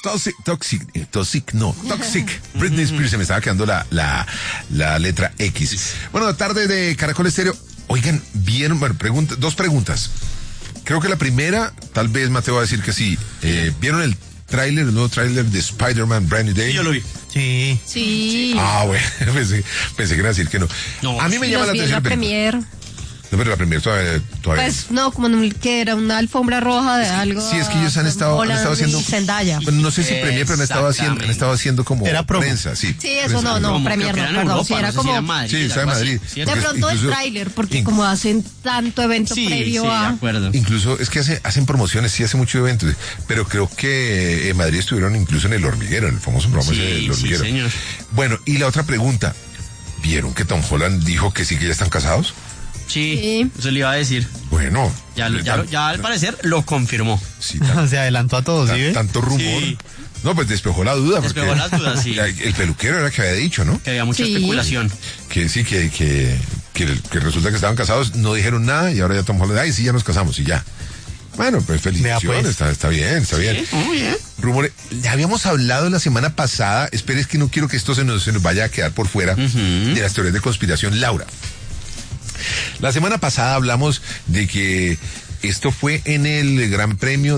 Toxic. Britney Spears, se me estaba quedando la letra X. Bueno, tarde de Caracol Estéreo. Oigan, vieron, bueno, dos preguntas. Creo que la primera, tal vez Mateo va a decir que sí. ¿Vieron el nuevo tráiler de Spider-Man Brand New Day? Sí, yo lo vi. Sí. Ah, bueno, pensé que iba a decir que no. A mí me llama la atención. La premier. No, pero la primera todavía. Pues no, como que era una alfombra roja de algo. Sí, es que ellos han estado haciendo. Zendaya. Bueno, no sé si premier, pero han estado haciendo como era prensa, sí. Sí, eso no, premier no, perdón. Sí, era como. Sí, está en Madrid. De pronto el tráiler, porque como hacen tanto evento previo a. De acuerdo. Incluso es que hacen promociones, sí, hace muchos eventos. Pero creo que en Madrid estuvieron incluso en El Hormiguero, en el famoso programa del Hormiguero. Sí, señor. Bueno, y la otra pregunta. ¿Vieron que Tom Holland dijo que sí, que ya están casados? Sí, eso le iba a decir. Bueno. Ya al parecer lo confirmó. Sí, se adelantó a todos, ¿sí? Tanto rumor. Sí. No, pues despejó la duda. Despejó las dudas, sí. El peluquero era que había dicho, ¿no? Que había mucha especulación. Que sí, que resulta que estaban casados, no dijeron nada y ahora ya Tom Holland, ay, sí, ya nos casamos y ya. Bueno, pues felicitaciones, pues. Está bien. Sí, muy bien. Rumores, ya habíamos hablado la semana pasada, es que no quiero que esto se nos vaya a quedar por fuera de las teorías de conspiración. Laura, la semana pasada hablamos de que esto fue en el Gran Premio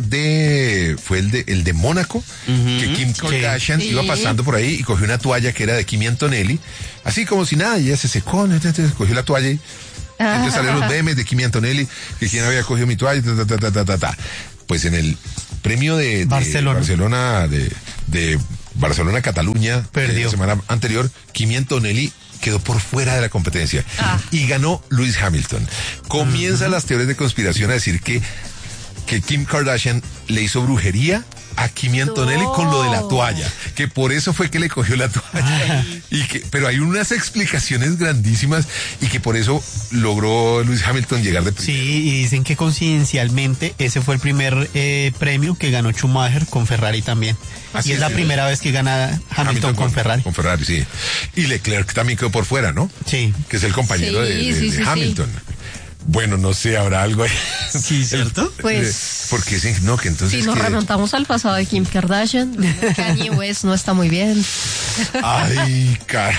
el de Mónaco, que Kim Kardashian iba pasando por ahí y cogió una toalla que era de Kimi Antonelli, así como si nada, y ella se secó, cogió la toalla y entonces salieron los memes de Kimi Antonelli, que quien había cogido mi toalla, Pues en el premio de Barcelona, de Barcelona-Cataluña, la semana anterior, Kimi Antonelli quedó por fuera de la competencia y ganó Lewis Hamilton. Comienzan las teorías de conspiración a decir que Kim Kardashian le hizo brujería a Kimi Antonelli con lo de la toalla, que por eso fue que le cogió la toalla. Pero hay unas explicaciones grandísimas y que por eso logró Lewis Hamilton llegar de primero. Sí, y dicen que coincidencialmente ese fue el primer premio que ganó Schumacher con Ferrari también. Y es la primera vez que gana Hamilton con Ferrari. Con Ferrari, sí. Y Leclerc también quedó por fuera, ¿no? Sí. Que es el compañero de Hamilton. Bueno, no sé, habrá algo ahí. Sí, ¿cierto? Pues. Porque no, que entonces. Si nos remontamos al pasado de Kim Kardashian, Kanye West no está muy bien. Ay, caramba.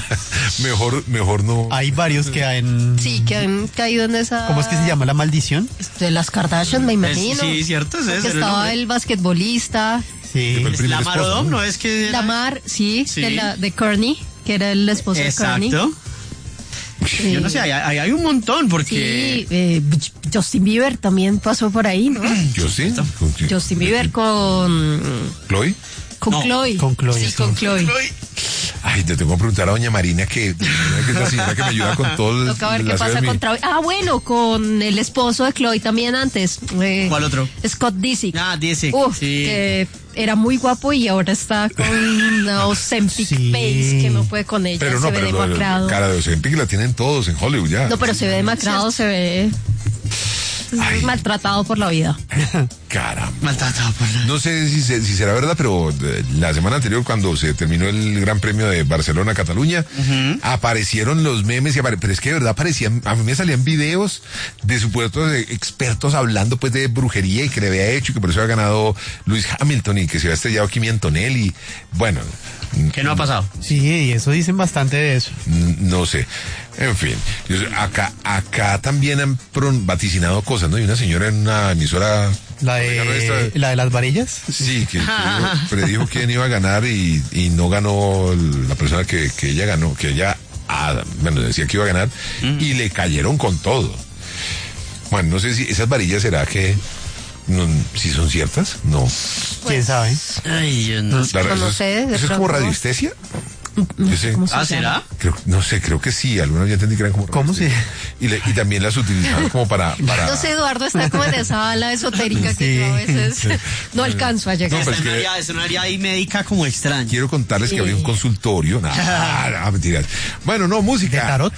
Mejor no. Hay varios que han. Sí, que han caído en esa. ¿Cómo es que se llama la maldición? De las Kardashian, me imagino. Sí, cierto. Porque estaba el basquetbolista. Sí. Lamar Odom, ¿no es que? Lamar, sí. De Kourtney, que era el esposo de Kourtney. Exacto. Yo no sé, hay un montón, porque... Sí, Justin Bieber también pasó por ahí, ¿no? Justin Bieber con... ¿Chloe? Con Chloe. Con Chloe. Sí, con Chloe. Ay, te tengo que preguntar a doña Marina, que es la señora que me ayuda con todo el... Toca ver qué pasa con Travis. Bueno, con el esposo de Chloe también antes. ¿Cuál otro? Scott Disick. Disick, sí. Que era muy guapo y ahora está con una Ozempic Pace que no puede con ella. Pero se ve demacrado. Cara de Ozempic la tienen todos en Hollywood ya. No, pero se ve demacrado, se ve... maltratado por la vida. Caramba. Maltratado por la vida. No sé si será verdad, pero la semana anterior, cuando se terminó el Gran Premio de Barcelona-Cataluña, aparecieron los memes, pero es que de verdad aparecían, a mí me salían videos de supuestos expertos hablando pues de brujería y que le había hecho y que por eso había ganado Lewis Hamilton y que se había estrellado Kimi Antonelli. Bueno. ¿Qué no ha pasado? Sí, y eso dicen bastante de eso. No sé. En fin, acá también han vaticinado cosas, ¿no? Y una señora en una emisora... ¿La de las varillas? Sí, que predijo quién iba a ganar y no ganó la persona que ella ganó, que ella, decía que iba a ganar y le cayeron con todo. Bueno, no sé si esas varillas será que... si son ciertas, no. Pues, ¿quién sabe? Ay, yo no sé. ¿Eso es como radiestesia? ¿Será? Creo que sí, algunos ya entendí que eran como... ¿Cómo sí? Y también las utilizaban como para... No sé, Eduardo está como en esa ala esotérica que yo a veces no alcanzo a llegar. No, es una área ahí médica como extraña. Quiero contarles que había un consultorio. Mentiras. Bueno, no, música. ¿De tarot?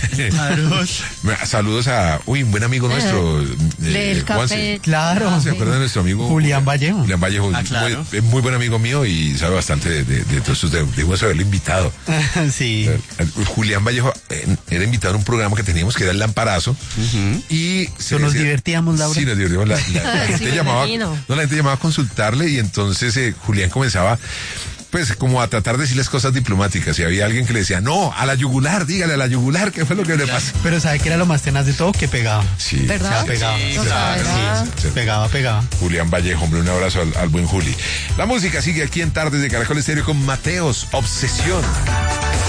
Saludos a un buen amigo nuestro. Del café. Claro. ¿Se acuerdan de nuestro amigo? Julián Vallejo. Julián Vallejo, muy buen amigo mío y sabe bastante de todo eso. Debemos haberlo invitado. Sí. Julián Vallejo era invitado a un programa que teníamos que era El Lamparazo. Y nos divertíamos, Laura. Sí, nos divertíamos. La gente llamaba, la gente llamaba a consultarle y entonces Julián comenzaba pues como a tratar de decirles cosas diplomáticas y había alguien que le decía, no, a la yugular, dígale a la yugular, ¿qué fue lo que le pasó? Pero ¿sabe qué era lo más tenaz de todo? Que pegaba. Sí. ¿Verdad? Pegaba. Sí, No, claro, ¿verdad? sí. Pegaba. Julián Vallejo, hombre, un abrazo al buen Juli. La música sigue aquí en Tardes de Caracol Estéreo con Mateos, Obsesión.